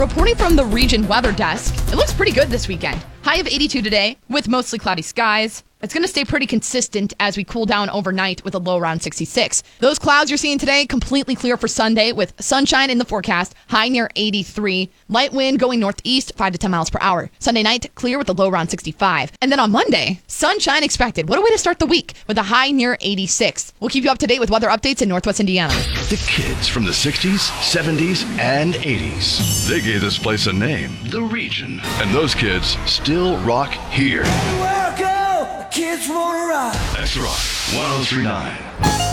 Reporting from the region weather desk, it looks pretty good this weekend. High of 82 today with mostly cloudy skies. It's going to stay pretty consistent as we cool down overnight with a low around 66. Those clouds you're seeing today completely clear for Sunday with sunshine in the forecast, high near 83. Light wind going northeast 5 to 10 miles per hour. Sunday night, clear with a low around 65. And then on Monday, sunshine expected. What a way to start the week with a high near 86. We'll keep you up to date with weather updates in Northwest Indiana. The kids from the 60s, 70s, and 80s. They gave this place a name, The Region. And those kids still rock here. Welcome, kids wanna rock. X Rock 1039.